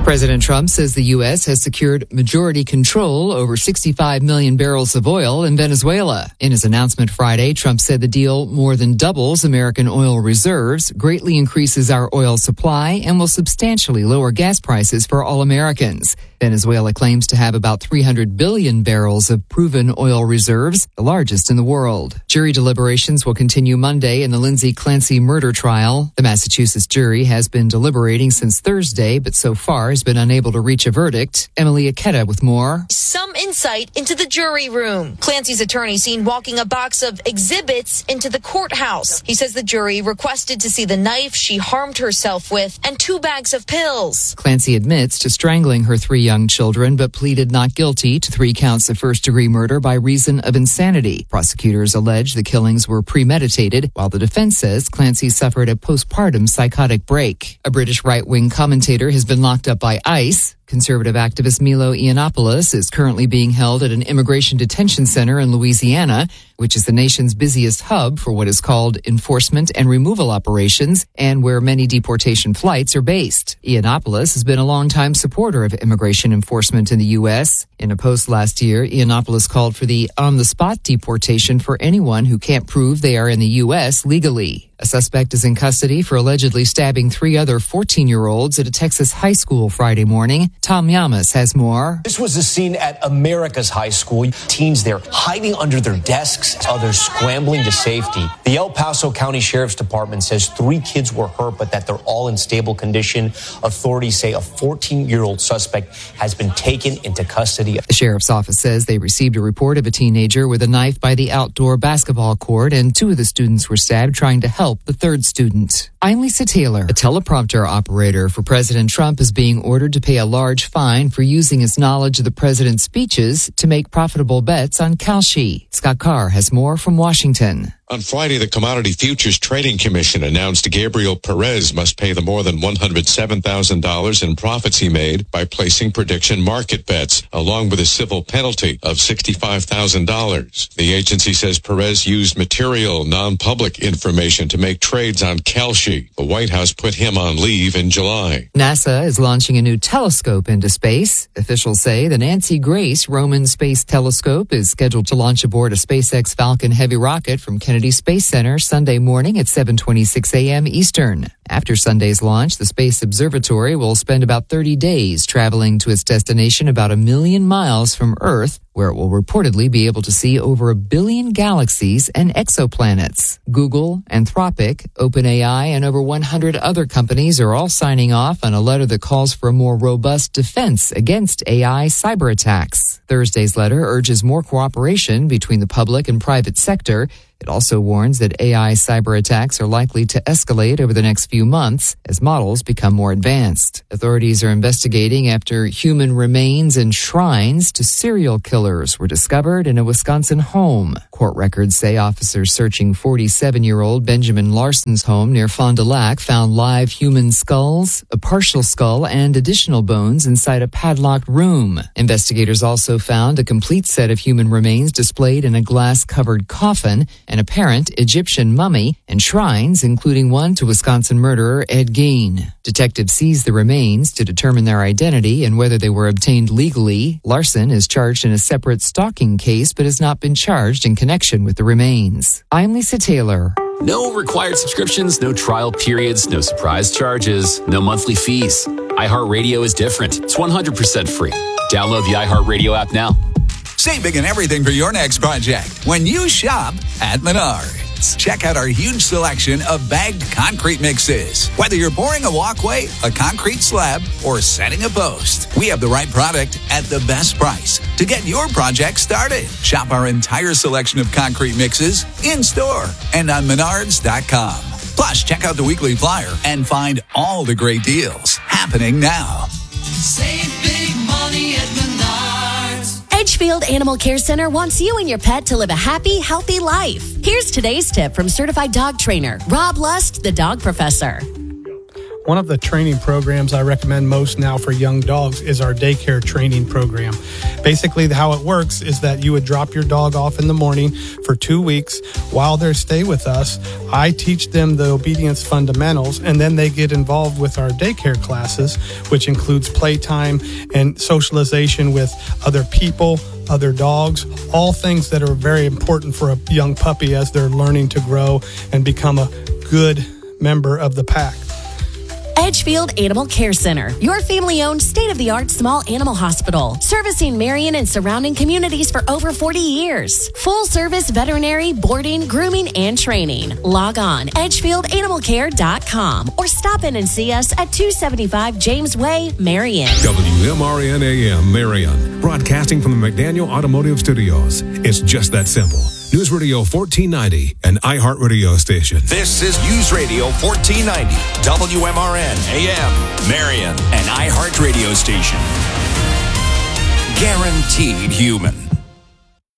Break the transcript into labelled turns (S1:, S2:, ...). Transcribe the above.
S1: President Trump says the U.S. has secured majority control over 65 million barrels of oil in Venezuela. In his announcement Friday, Trump said the deal more than doubles American oil reserves, greatly increases our oil supply, and will substantially lower gas prices for all Americans. Venezuela claims to have about 300 billion barrels of proven oil reserves, the largest in the world. Jury deliberations will continue Monday in the Lindsay Clancy murder trial. The Massachusetts jury has been deliberating since Thursday, but so far has been unable to reach a verdict. Emily Aketa with more.
S2: Some insight into the jury room. Clancy's attorney seen walking a box of exhibits into the courthouse. He says the jury requested to see the knife she harmed herself with and 2 bags of pills.
S1: Clancy admits to strangling her 3 young children, but pleaded not guilty to 3 counts of first-degree murder by reason of insanity. Prosecutors allege the killings were premeditated, while the defense says Clancy suffered a postpartum psychotic break. A British right-wing commentator has been locked up by ICE. Conservative activist Milo Yiannopoulos is currently being held at an immigration detention center in Louisiana, which is the nation's busiest hub for what is called enforcement and removal operations and where many deportation flights are based. Yiannopoulos has been a longtime supporter of immigration enforcement in the U.S. In a post last year, Yiannopoulos called for the on-the-spot deportation for anyone who can't prove they are in the U.S. legally. A suspect is in custody for allegedly stabbing 3 other 14-year-olds at a Texas high school Friday morning. Tom Yamas has more.
S3: This was the scene at America's high school. Teens there hiding under their desks, others scrambling to safety. The El Paso County Sheriff's Department says 3 kids were hurt, but that they're all in stable condition. Authorities say a 14-year-old suspect has been taken into custody.
S1: The sheriff's office says they received a report of a teenager with a knife by the outdoor basketball court, and 2 of the students were stabbed trying to help the 3rd student. I'm Lisa Taylor. A teleprompter operator for President Trump is being ordered to pay a large fine for using his knowledge of the president's speeches to make profitable bets on Kalshi. Scott Carr has more from Washington.
S4: On Friday, the Commodity Futures Trading Commission announced Gabriel Perez must pay the more than $107,000 in profits he made by placing prediction market bets, along with a civil penalty of $65,000. The agency says Perez used material, non-public information to make trades on Kalshi. The White House put him on leave in July.
S1: NASA is launching a new telescope into space. Officials say the Nancy Grace Roman Space Telescope is scheduled to launch aboard a SpaceX Falcon Heavy rocket from Kennedy Space Center Sunday morning at 7:26 a.m. Eastern. After Sunday's launch, the Space Observatory will spend about 30 days traveling to its destination about 1 million miles from Earth, where it will reportedly be able to see over 1 billion galaxies and exoplanets. Google, Anthropic, OpenAI, and over 100 other companies are all signing off on a letter that calls for a more robust defense against AI cyber attacks. Thursday's letter urges more cooperation between the public and private sector. It also warns that AI cyber attacks are likely to escalate over the next few months as models become more advanced. Authorities are investigating after human remains and shrines to serial killers were discovered in a Wisconsin home. Court records say officers searching 47-year-old Benjamin Larson's home near Fond du Lac found live human skulls, a partial skull, and additional bones inside a padlocked room. Investigators also found a complete set of human remains displayed in a glass-covered coffin, an apparent Egyptian mummy, and shrines, including one to Wisconsin murderer Ed Gein. Detectives seized the remains to determine their identity and whether they were obtained legally. Larson is charged in a separate stalking case but has not been charged in connection with the remains. I'm Lisa Taylor.
S5: No required subscriptions, no trial periods, no surprise charges, no monthly fees. iHeartRadio is different. It's 100% free. Download the iHeartRadio app now.
S6: Save big on everything for your next project when you shop at Menards. Check out our huge selection of bagged concrete mixes. Whether you're pouring a walkway, a concrete slab, or setting a post, we have the right product at the best price to get your project started. Shop our entire selection of concrete mixes in-store and on Menards.com. Plus, check out the weekly flyer and find all the great deals happening now.
S7: Save big money at Menards.
S8: Edgefield Animal Care Center wants you and your pet to live a happy, healthy life. Here's today's tip from certified dog trainer Rob Lust, the dog professor.
S9: One of the training programs I recommend most now for young dogs is our daycare training program. Basically, how it works is that you would drop your dog off in the morning for 2 weeks. While they stay with us, I teach them the obedience fundamentals, and then they get involved with our daycare classes, which includes playtime and socialization with other people, other dogs, all things that are very important for a young puppy as they're learning to grow and become a good member of the pack.
S8: Edgefield Animal Care Center, your family-owned, state-of-the-art small animal hospital, servicing Marion and surrounding communities for over 40 years. Full-service veterinary, boarding, grooming, and training. Log on, edgefieldanimалcare.com, or stop in and see us at 275 James Way, Marion.
S10: WMRN AM Marion, broadcasting from the McDaniel Automotive Studios. It's just that simple. News Radio 1490, an iHeartRadio station.
S6: This is News Radio 1490, WMRN AM, Marion, an iHeartRadio station. Guaranteed human.